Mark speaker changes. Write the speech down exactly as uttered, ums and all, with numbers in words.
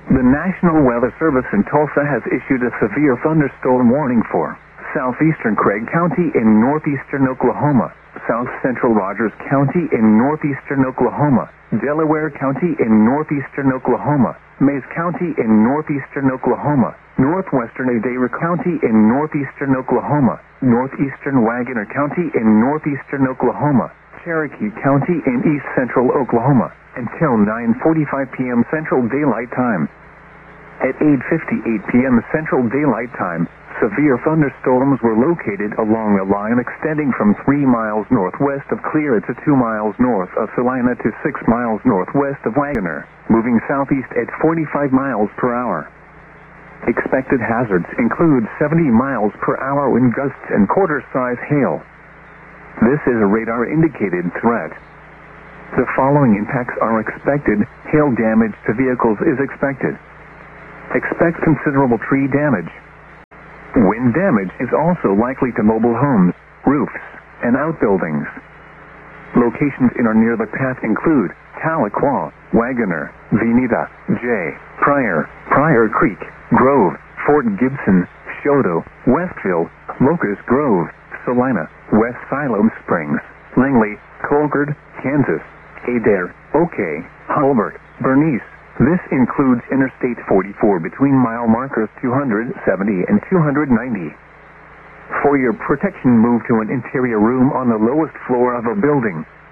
Speaker 1: The National Weather Service in Tulsa has issued a severe thunderstorm warning for southeastern Craig County in northeastern Oklahoma, south central Rogers County in northeastern Oklahoma, Delaware County in northeastern Oklahoma, Mays County in northeastern Oklahoma, northwestern Adair County in northeastern Oklahoma, northeastern Wagoner County in northeastern Oklahoma, Cherokee County in east central Oklahoma, until nine forty-five p.m. Central Daylight Time. At eight fifty-eight p.m. Central Daylight Time, severe thunderstorms were located along a line extending from three miles northwest of Clear to two miles north of Salina to six miles northwest of Wagoner, moving southeast at forty-five miles per hour. Expected hazards include seventy miles per hour wind gusts and quarter-size hail. This is a radar-indicated threat. The following impacts are expected. Hail damage to vehicles is expected. Expect considerable tree damage. Wind damage is also likely to mobile homes, roofs, and outbuildings. Locations in or near the path include Tahlequah, Wagoner, Veneta, J, Pryor, Pryor Creek, Grove, Fort Gibson, Shoto, Westville, Locust Grove, Salina, West Siloam Springs, Langley, Colgard, Kansas, Adair, Oakey, Hulbert, Bernice. This includes Interstate forty-four between mile markers two hundred seventy and two hundred ninety. For your protection, move to an interior room on the lowest floor of a building.